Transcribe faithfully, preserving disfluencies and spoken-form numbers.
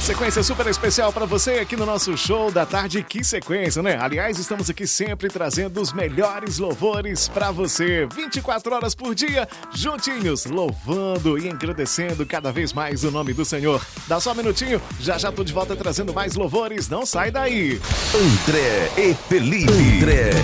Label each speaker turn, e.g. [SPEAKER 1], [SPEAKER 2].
[SPEAKER 1] Sequência super especial para você aqui no nosso show da tarde. Que sequência, né? Aliás, estamos aqui sempre trazendo os melhores louvores para você. vinte e quatro horas por dia, juntinhos, louvando e engrandecendo cada vez mais o nome do Senhor. Dá só um minutinho, já já tô de volta trazendo mais louvores. Não sai daí.
[SPEAKER 2] André e Felipe. André